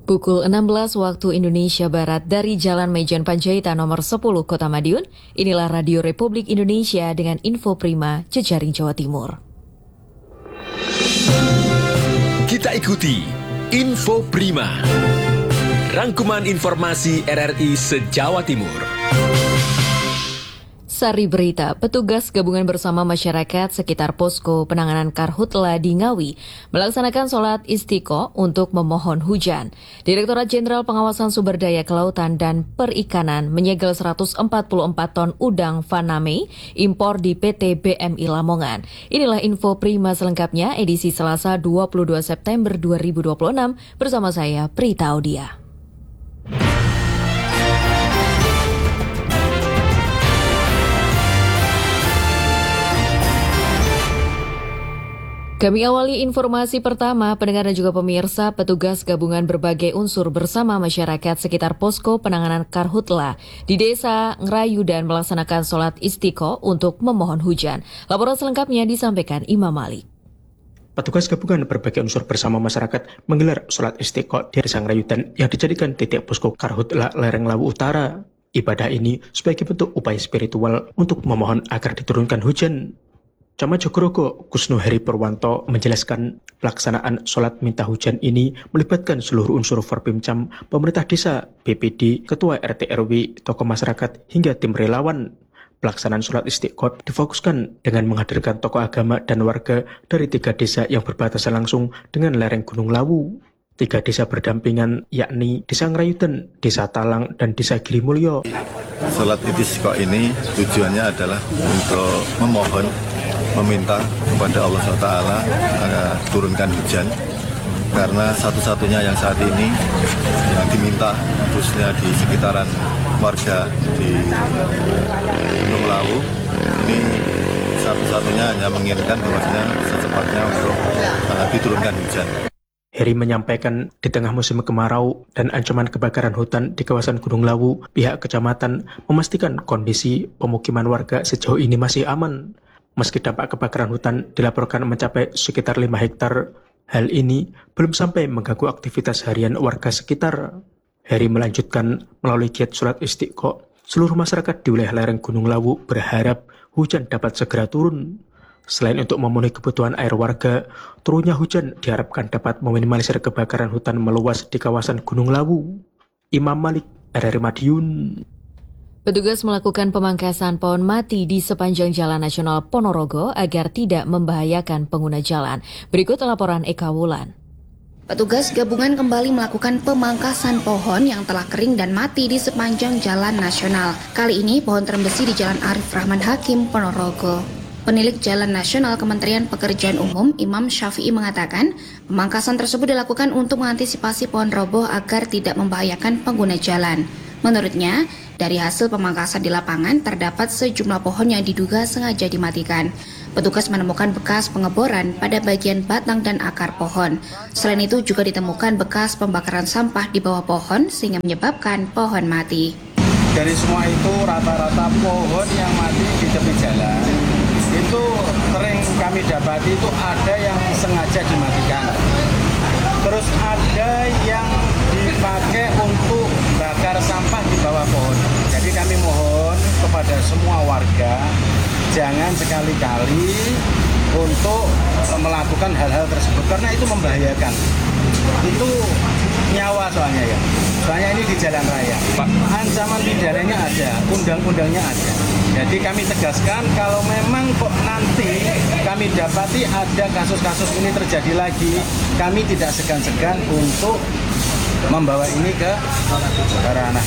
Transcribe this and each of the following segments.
Pukul 16 waktu Indonesia Barat dari Jalan Mejen Panjaitan nomor 10 Kota Madiun, inilah Radio Republik Indonesia dengan info prima jejaring Jawa Timur. Kita ikuti Info Prima, rangkuman informasi RRI se-Jawa Timur. Sari berita, petugas gabungan bersama masyarakat sekitar posko penanganan karhutla di Ngawi melaksanakan sholat istiqo untuk memohon hujan. Direktorat Jenderal Pengawasan Sumber Daya Kelautan dan Perikanan menyegel 144 ton udang faname impor di PT BMI Lamongan. Inilah info prima selengkapnya edisi Selasa 22 September 2026 bersama saya Prita Audia. Kami awali informasi pertama, pendengar dan juga pemirsa, petugas gabungan berbagai unsur bersama masyarakat sekitar posko penanganan karhutla di Desa Ngerayu dan melaksanakan sholat istiqo untuk memohon hujan. Laporan selengkapnya disampaikan Imam Malik. Petugas gabungan berbagai unsur bersama masyarakat menggelar sholat istiqo di Desa Ngerayu dan yang dijadikan titik posko karhutla lereng Lawu Utara. Ibadah ini sebagai bentuk upaya spiritual untuk memohon agar diturunkan hujan. Camat Jogorogo Kusno Heri Purwanto menjelaskan pelaksanaan sholat minta hujan ini melibatkan seluruh unsur Forpimcam, pemerintah desa, BPD, ketua RT RW, tokoh masyarakat, hingga tim relawan. Pelaksanaan sholat istiqo difokuskan dengan menghadirkan tokoh agama dan warga dari 3 desa yang berbatasan langsung dengan lereng Gunung Lawu. 3 desa berdampingan yakni Desa Ngerayuten, Desa Talang, dan Desa Gilimulyo. Sholat istiqo ini tujuannya adalah untuk meminta kepada Allah SWT agar turunkan hujan, karena satu-satunya yang saat ini yang diminta khususnya di sekitaran warga di Gunung Lawu ini satu-satunya hanya menginginkan bahwasanya secepatnya untuk diturunkan hujan. Heri menyampaikan di tengah musim kemarau dan ancaman kebakaran hutan di kawasan Gunung Lawu, pihak kecamatan memastikan kondisi pemukiman warga sejauh ini masih aman. Meski dampak kebakaran hutan dilaporkan mencapai sekitar 5 hektar, hal ini belum sampai mengganggu aktivitas harian warga sekitar. Heri melanjutkan melalui giat sholat istiqo, seluruh masyarakat di wilayah lereng Gunung Lawu berharap hujan dapat segera turun. Selain untuk memenuhi kebutuhan air warga, turunnya hujan diharapkan dapat meminimalisir kebakaran hutan meluas di kawasan Gunung Lawu. Imam Malik, RRI Madiun. Petugas melakukan pemangkasan pohon mati di sepanjang Jalan Nasional Ponorogo agar tidak membahayakan pengguna jalan. Berikut laporan Eka Wulan. Petugas gabungan kembali melakukan pemangkasan pohon yang telah kering dan mati di sepanjang Jalan Nasional. Kali ini pohon terembesi di Jalan Arif Rahman Hakim, Ponorogo. Penilik Jalan Nasional Kementerian Pekerjaan Umum Imam Syafi'i mengatakan pemangkasan tersebut dilakukan untuk mengantisipasi pohon roboh agar tidak membahayakan pengguna jalan. Menurutnya, dari hasil pemangkasan di lapangan terdapat sejumlah pohon yang diduga sengaja dimatikan. Petugas menemukan bekas pengeboran pada bagian batang dan akar pohon. Selain itu juga ditemukan bekas pembakaran sampah di bawah pohon sehingga menyebabkan pohon mati. Dari semua itu rata-rata pohon yang mati di tepi jalan itu sering kami dapati itu ada yang sengaja dimatikan. Terus ada yang dipakai untuk bakar sampah di bawah pohon. Jadi kami mohon kepada semua warga jangan sekali-kali untuk melakukan hal-hal tersebut karena itu membahayakan. Itu nyawa soalnya ya. Soalnya ini di jalan raya. Ancaman pidananya ada, undang-undangnya ada. Jadi kami tegaskan kalau memang kok nanti kami dapati ada kasus-kasus ini terjadi lagi, kami tidak segan-segan untuk membawa ini ke ranah.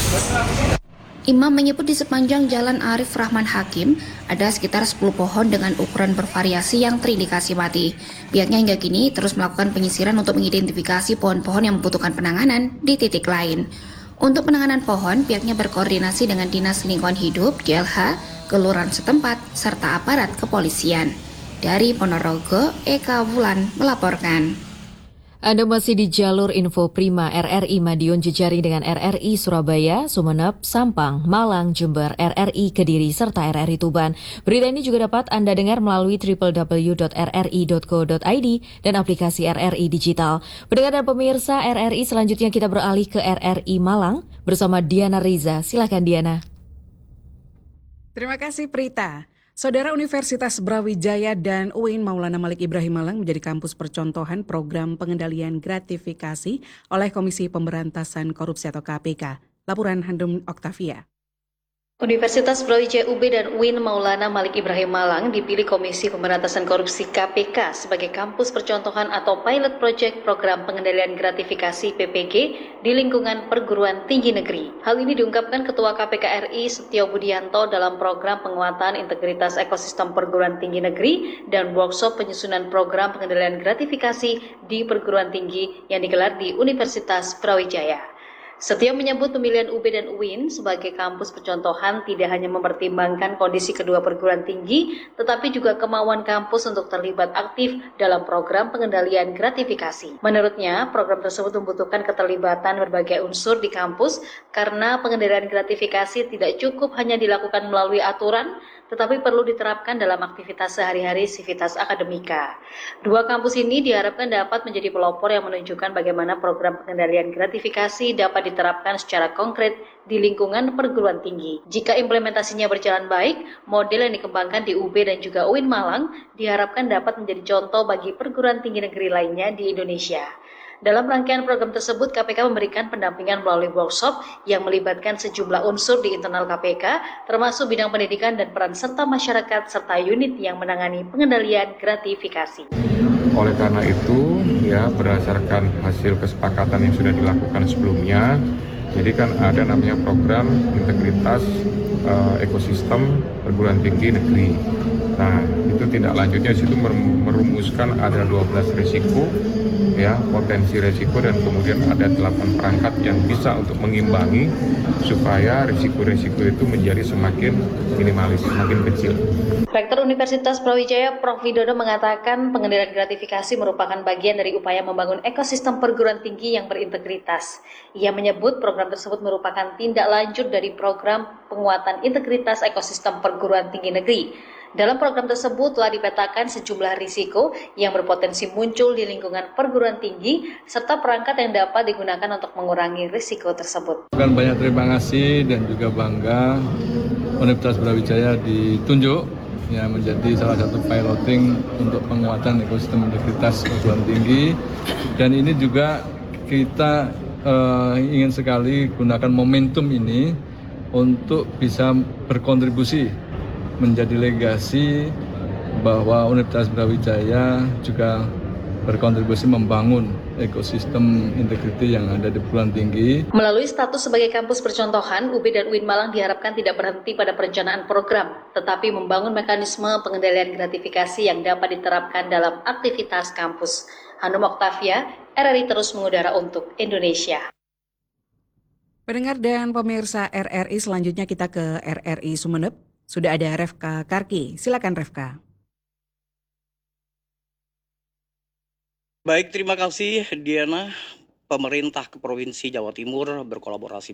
Imam menyebut di sepanjang Jalan Arif Rahman Hakim ada sekitar 10 pohon dengan ukuran bervariasi yang terindikasi mati. Pihaknya hingga kini terus melakukan penyisiran untuk mengidentifikasi pohon-pohon yang membutuhkan penanganan di titik lain. Untuk penanganan pohon, pihaknya berkoordinasi dengan Dinas Lingkungan Hidup, DLH, kelurahan setempat, serta aparat kepolisian. Dari Ponorogo, Eka Wulan melaporkan. Anda masih di jalur Info Prima RRI Madiun jejaring dengan RRI Surabaya, Sumeneb, Sampang, Malang, Jember, RRI Kediri, serta RRI Tuban. Berita ini juga dapat Anda dengar melalui www.rri.co.id dan aplikasi RRI Digital. Pendengar dan pemirsa RRI, selanjutnya kita beralih ke RRI Malang bersama Diana Riza. Silakan Diana. Terima kasih Prita. Saudara Universitas Brawijaya dan UIN Maulana Malik Ibrahim Malang menjadi kampus percontohan program pengendalian gratifikasi oleh Komisi Pemberantasan Korupsi atau KPK. Laporan Handum Oktavia. Universitas Brawijaya UB dan UIN Maulana Malik Ibrahim Malang dipilih Komisi Pemberantasan Korupsi KPK sebagai kampus percontohan atau pilot project program pengendalian gratifikasi PPG di lingkungan perguruan tinggi negeri. Hal ini diungkapkan Ketua KPK RI Setio Budianto dalam program penguatan integritas ekosistem perguruan tinggi negeri dan workshop penyusunan program pengendalian gratifikasi di perguruan tinggi yang digelar di Universitas Brawijaya. Setio menyebut pemilihan UB dan UIN sebagai kampus percontohan tidak hanya mempertimbangkan kondisi kedua perguruan tinggi, tetapi juga kemauan kampus untuk terlibat aktif dalam program pengendalian gratifikasi. Menurutnya, program tersebut membutuhkan keterlibatan berbagai unsur di kampus karena pengendalian gratifikasi tidak cukup hanya dilakukan melalui aturan, tetapi perlu diterapkan dalam aktivitas sehari-hari Civitas Akademika. Dua kampus ini diharapkan dapat menjadi pelopor yang menunjukkan bagaimana program pengendalian gratifikasi dapat diterapkan secara konkret di lingkungan perguruan tinggi. Jika implementasinya berjalan baik, model yang dikembangkan di UB dan juga UIN Malang diharapkan dapat menjadi contoh bagi perguruan tinggi negeri lainnya di Indonesia. Dalam rangkaian program tersebut, KPK memberikan pendampingan melalui workshop yang melibatkan sejumlah unsur di internal KPK, termasuk bidang pendidikan dan peran serta masyarakat, serta unit yang menangani pengendalian gratifikasi. Oleh karena itu, berdasarkan hasil kesepakatan yang sudah dilakukan sebelumnya, jadi kan ada namanya program integritas ekosistem perguruan tinggi negeri. Nah, itu tindak lanjutnya situ merumuskan ada 12 risiko, potensi risiko, dan kemudian ada 8 perangkat yang bisa untuk mengimbangi supaya risiko-risiko itu menjadi semakin minimalis, semakin kecil. Rektor Universitas Brawijaya Prof. Widodo mengatakan pengendalian gratifikasi merupakan bagian dari upaya membangun ekosistem perguruan tinggi yang berintegritas. Ia menyebut program tersebut merupakan tindak lanjut dari program penguatan integritas ekosistem perguruan tinggi negeri. Dalam program tersebut telah dipetakan sejumlah risiko yang berpotensi muncul di lingkungan perguruan tinggi serta perangkat yang dapat digunakan untuk mengurangi risiko tersebut. Banyak terima kasih dan juga bangga Universitas Brawijaya ditunjuk menjadi salah satu piloting untuk penguatan ekosistem integritas perguruan tinggi, dan ini juga kita ingin sekali gunakan momentum ini untuk bisa berkontribusi menjadi legasi bahwa Universitas Brawijaya juga berkontribusi membangun ekosistem integriti yang ada di perguruan tinggi. Melalui status sebagai kampus percontohan, UB dan UIN Malang diharapkan tidak berhenti pada perencanaan program, tetapi membangun mekanisme pengendalian gratifikasi yang dapat diterapkan dalam aktivitas kampus. Handum Oktavia, RRI terus mengudara untuk Indonesia. Pendengar dan pemirsa RRI, selanjutnya kita ke RRI Sumeneb. Sudah ada Refka Karki. Silakan Refka. Baik, terima kasih Diana. Pemerintah Provinsi Jawa Timur berkolaborasi